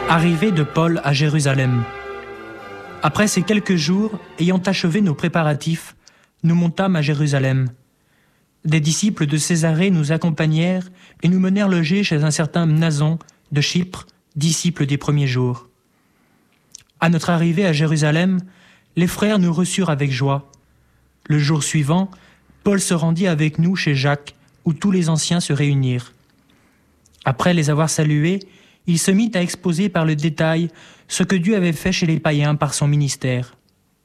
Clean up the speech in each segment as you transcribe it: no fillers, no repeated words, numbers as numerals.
Arrivée de Paul à Jérusalem. Après ces quelques jours, ayant achevé nos préparatifs, nous montâmes à Jérusalem. Des disciples de Césarée nous accompagnèrent et nous menèrent loger chez un certain Mnason de Chypre, disciple des premiers jours. À notre arrivée à Jérusalem, les frères nous reçurent avec joie. Le jour suivant, Paul se rendit avec nous chez Jacques, où tous les anciens se réunirent. Après les avoir salués, il se mit à exposer par le détail ce que Dieu avait fait chez les païens par son ministère.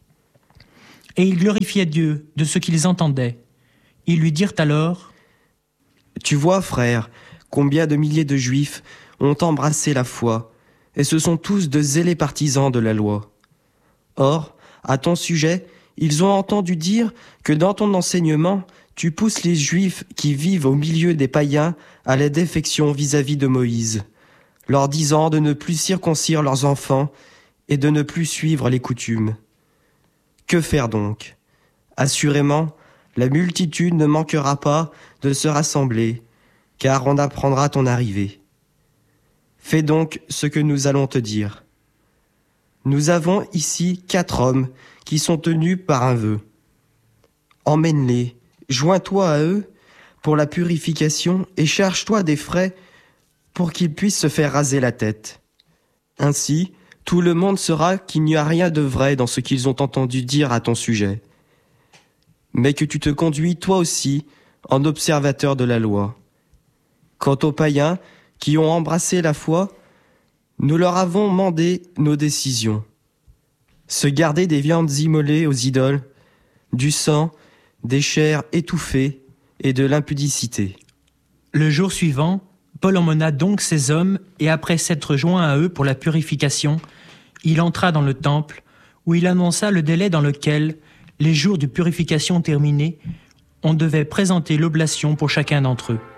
Et il glorifiait Dieu de ce qu'ils entendaient. Ils lui dirent alors : « Tu vois, frère, combien de milliers de Juifs ont embrassé la foi, et ce sont tous de zélés partisans de la loi. Or, à ton sujet, ils ont entendu dire que dans ton enseignement, tu pousses les Juifs qui vivent au milieu des païens à la défection vis-à-vis de Moïse, leur disant de ne plus circoncire leurs enfants et de ne plus suivre les coutumes. Que faire donc ? Assurément, la multitude ne manquera pas de se rassembler, car on apprendra ton arrivée. Fais donc ce que nous allons te dire. Nous avons ici 4 hommes qui sont tenus par un vœu. Emmène-les, joins-toi à eux pour la purification et charge-toi des frais pour qu'ils puissent se faire raser la tête. Ainsi, tout le monde saura qu'il n'y a rien de vrai dans ce qu'ils ont entendu dire à ton sujet, mais que tu te conduis toi aussi en observateur de la loi. Quant aux païens qui ont embrassé la foi, nous leur avons mandé nos décisions. Se garder des viandes immolées aux idoles, du sang, des chairs étouffées et de l'impudicité. » Le jour suivant, Paul emmena donc ces hommes, et après s'être joint à eux pour la purification, il entra dans le temple, où il annonça le délai dans lequel, les jours de purification terminés, on devait présenter l'oblation pour chacun d'entre eux.